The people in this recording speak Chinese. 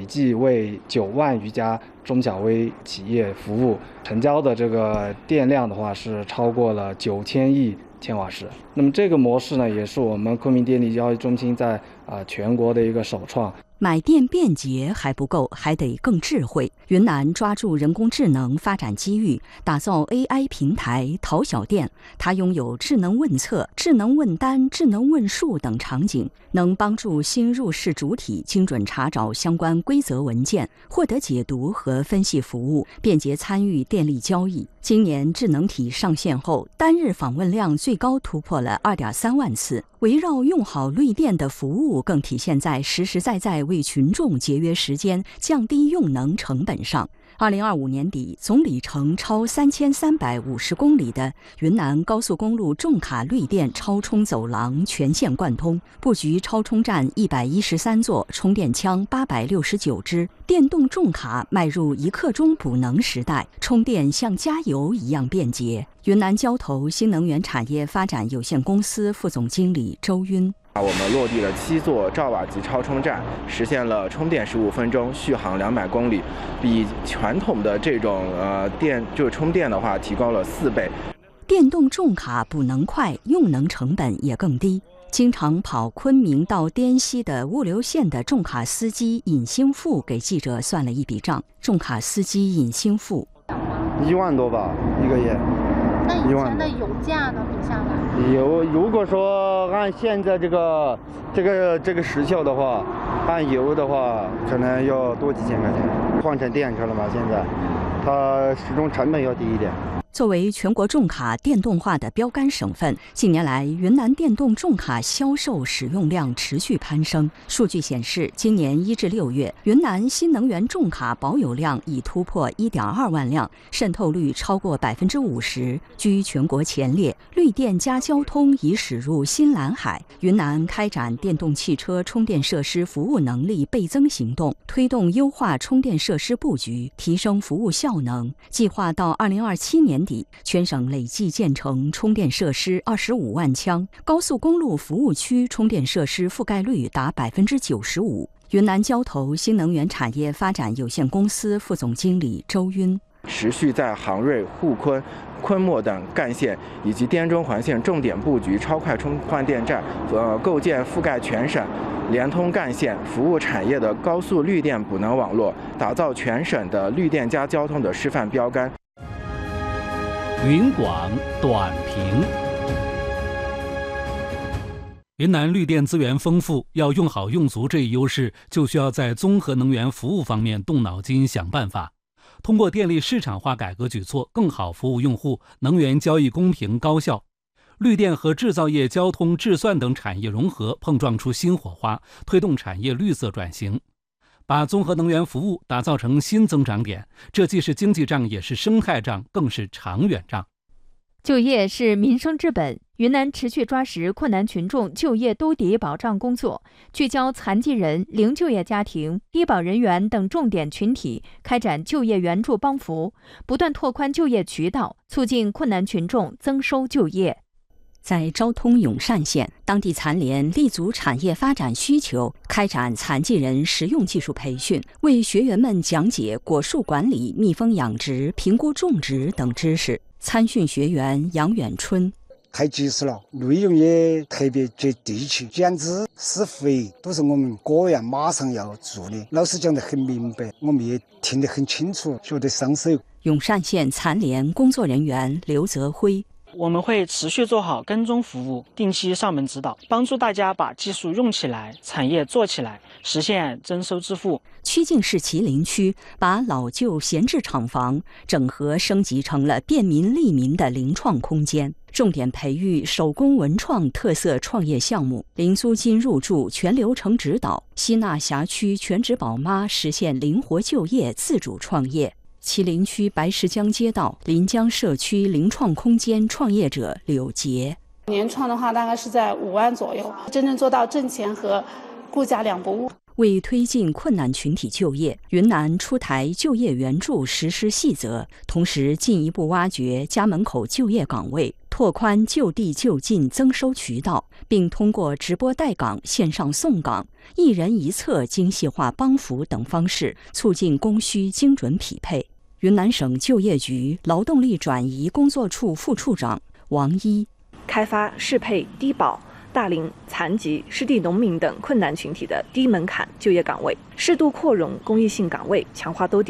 计为9万余家中小微企业服务，成交的这个电量的话是超过了9000亿千瓦时。那么这个模式呢，也是我们昆明电力交易中心在全国的一个首创。 买电便捷还不够，还得更智慧。云南抓住人工智能发展机遇，打造 AI 平台淘小电。它拥有智能问测、智能问单、智能问数等场景，能帮助新入市主体精准查找相关规则文件，获得解读和分析服务，便捷参与电力交易。今年智能体上线后，单日访问量最高突破了2.3万次。围绕用好绿电的服务，更体现在实实在在为群众节约时间、降低用能成本上。2025年底，总里程超3350公里的云南高速公路重卡绿电超充走廊全线贯通，布局超充站113座，充电枪869支。电动重卡迈入1刻钟补能时代，充电像加油一样便捷。云南交投新能源产业发展有限公司副总经理周晕。 我们落地了7座兆瓦级超充站，实现了充电15分钟，续航200公里，比传统的这种充电的话提高了4倍。 电动重卡补能快，用能成本也更低。经常跑昆明到滇西的物流线的重卡司机尹兴富给记者算了一笔账。重卡司机尹兴富 1万多吧一个月。 那以前的油价呢？比下来， 如果说按现在这个时效的话，按油的话，可能要多几千块钱。换成电车了嘛，现在它始终成本要低一点。 作为全国重卡电动化的标杆省份，近年来云南电动重卡销售使用量持续攀升。数据显示，今年1至6月，云南新能源重卡保有量已突破1.2万辆，渗透率超过50%，居全国前列。绿电加交通已驶入新蓝海。云南开展电动汽车充电设施服务能力倍增行动，推动优化充电设施布局，提升服务效能。计划到2027年底，全省累计建成充电设施25万枪，高速公路服务区充电设施覆盖率达95%。云南交投新能源产业发展有限公司副总经理周晕。 持续在杭瑞、沪昆、昆墨等干线以及滇中环线重点布局超快充换电站，构建覆盖全省、连通干线、服务产业的高速绿电补能网络，打造全省的绿电加交通的示范标杆。 云广短评。云南绿电资源丰富，要用好用足这一优势，就需要在综合能源服务方面动脑筋想办法。通过电力市场化改革举措，更好服务用户，能源交易公平高效。绿电和制造业、交通、制算等产业融合，碰撞出新火花，推动产业绿色转型，把综合能源服务打造成新增长点。这既是经济账，也是生态账，更是长远账。 就业是民生之本，云南持续抓实困难群众就业兜底保障工作，聚焦残疾人、零就业家庭、低保人员等重点群体，开展就业援助帮扶，不断拓宽就业渠道，促进困难群众增收就业。 在昭通永善县，当地残联立足产业发展需求，开展残疾人实用技术培训，为学员们讲解果树管理、蜜蜂养殖、评估种植等知识。参训学员杨远春： 太及时了，内容也特别接地气，减脂、施肥都是我们果园马上要做的。老师讲得很明白，我们也听得很清楚，学得上手。 永善县残联工作人员刘泽辉： 我们会持续做好跟踪服务，定期上门指导，帮助大家把技术用起来，产业做起来，实现增收致富。 曲靖市麒麟区把老旧闲置厂房整合升级成了便民利民的零创空间，重点培育手工文创特色创业项目，零租金入驻，全流程指导，吸纳辖区全职宝妈实现灵活就业、自主创业。麒麟区白石江街道临江社区零创空间创业者柳杰： 年创的话大概是在5万左右，真正做到挣钱和顾家两不误。 为推进困难群体就业，云南出台就业援助实施细则，同时进一步挖掘家门口就业岗位，拓宽就地就近增收渠道，并通过直播带岗、线上送岗、一人一策精细化帮扶等方式，促进供需精准匹配。云南省就业局劳动力转移工作处副处长王一： 开发适配低保、大龄、残疾、湿地农民等困难群体的低门槛就业岗位，适度扩容公益性岗位，强化兜底